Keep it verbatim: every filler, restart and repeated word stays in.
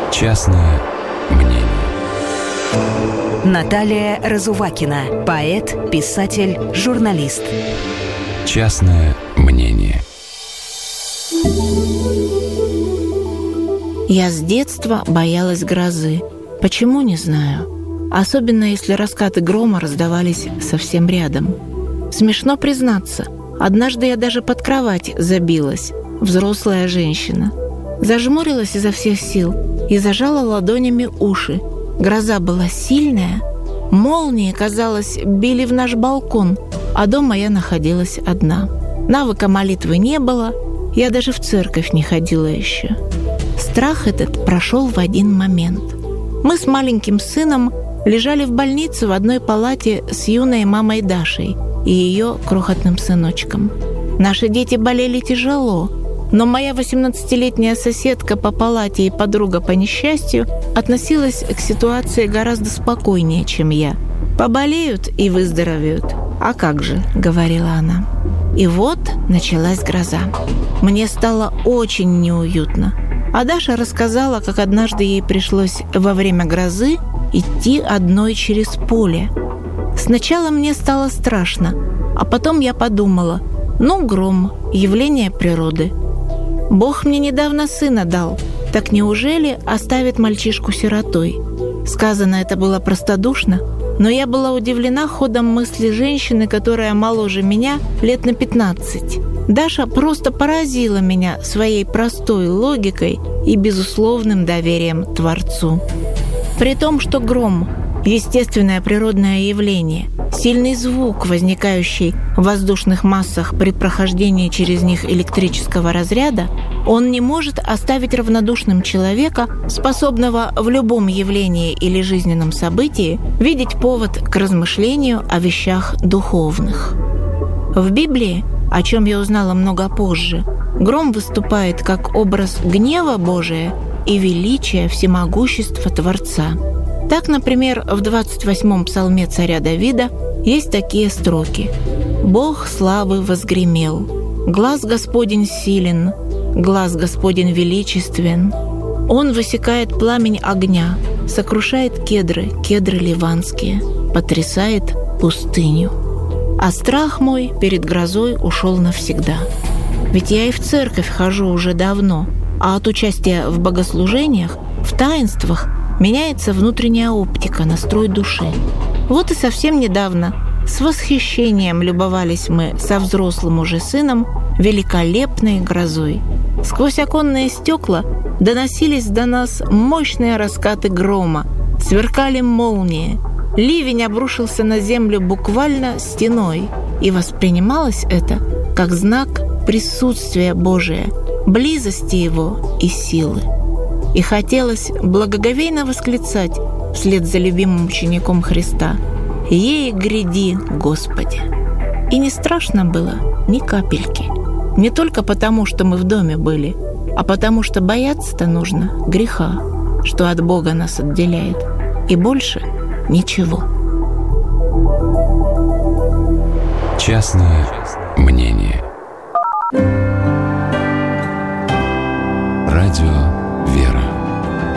Частное мнение. Наталья Разувакина, поэт, писатель, журналист. Частное мнение. Я с детства боялась грозы. Почему, не знаю. Особенно, если раскаты грома раздавались совсем рядом. Смешно признаться, однажды я даже под кровать забилась, взрослая женщина. Зажмурилась изо всех сил и зажала ладонями уши. Гроза была сильная, молнии, казалось, били в наш балкон, а дома я находилась одна. Навыка молитвы не было, я даже в церковь не ходила еще. Страх этот прошел в один момент. Мы с маленьким сыном лежали в больнице в одной палате с юной мамой Дашей и ее крохотным сыночком. Наши дети болели тяжело, но моя восемнадцатилетняя соседка по палате и подруга по несчастью относилась к ситуации гораздо спокойнее, чем я. «Поболеют и выздоровеют. А как же?» — говорила она. И вот началась гроза. Мне стало очень неуютно. А Даша рассказала, как однажды ей пришлось во время грозы идти одной через поле. Сначала мне стало страшно, а потом я подумала, ну, гром, явление природы. Бог мне недавно сына дал, так неужели оставит мальчишку сиротой? Сказано это было простодушно, но я была удивлена ходом мысли женщины, которая моложе меня лет на пятнадцать. Даша просто поразила меня своей простой логикой и безусловным доверием Творцу. При том, что гром – естественное природное явление, сильный звук, возникающий в воздушных массах при прохождении через них электрического разряда, он не может оставить равнодушным человека, способного в любом явлении или жизненном событии видеть повод к размышлению о вещах духовных. В Библии, о чем я узнала много позже, гром выступает как образ гнева Божия и величия всемогущества Творца. Так, например, в двадцать восьмом псалме царя Давида есть такие строки: «Бог славы возгремел, глас Господень силен, глас Господень величествен. Он высекает пламень огня, сокрушает кедры, кедры ливанские, потрясает пустыню. А страх мой перед грозой ушел навсегда». Ведь я и в церковь хожу уже давно, а от участия в богослужениях, в таинствах меняется внутренняя оптика, настрой души. Вот и совсем недавно с восхищением любовались мы со взрослым уже сыном великолепной грозой. Сквозь оконные стекла доносились до нас мощные раскаты грома, сверкали молнии, ливень обрушился на землю буквально стеной, и воспринималось это как знак присутствия Божия, близости Его и силы. И хотелось благоговейно восклицать вслед за любимым учеником Христа: «Ей гряди, Господи!» И не страшно было ни капельки. Не только потому, что мы в доме были, а потому что бояться-то нужно греха, что от Бога нас отделяет. И больше ничего. Частное мнение. Радио